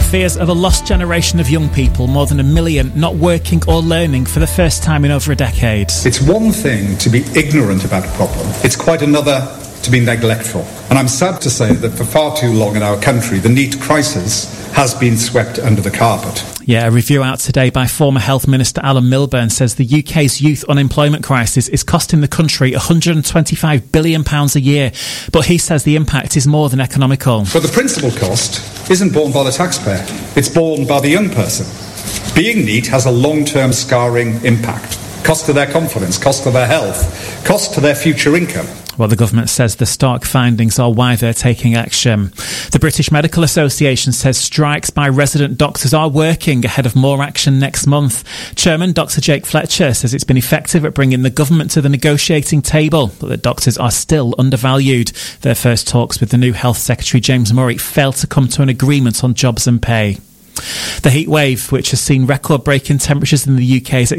fears of a lost generation of young people, more than 1 million not working or learning for the first time in over a decade. It's one thing to be ignorant about a problem. It's quite another to be neglectful. And I'm sad to say that for far too long in our country, the NEET crisis has been swept under the carpet. Yeah, a review out today by former Health Minister Alan Milburn says the UK's youth unemployment crisis is costing the country £125 billion a year. But he says the impact is more than economical. But the principal cost isn't borne by the taxpayer. It's borne by the young person. Being NEET has a long-term scarring impact. Cost to their confidence, cost to their health, cost to their future income. Well, the government says the stark findings are why they're taking action. The British Medical Association says strikes by resident doctors are working ahead of more action next month. Chairman Dr Jake Fletcher says it's been effective at bringing the government to the negotiating table, but that doctors are still undervalued. Their first talks with the new Health Secretary James Murray failed to come to an agreement on jobs and pay. The heat wave, which has seen record-breaking temperatures in the UK, is